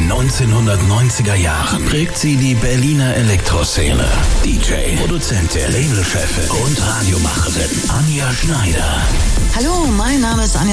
den 1990er Jahren prägt sie die Berliner Elektroszene. DJ, Produzentin, Labelchefin und Radiomacherin Anja Schneider. Hallo, mein Name ist Anja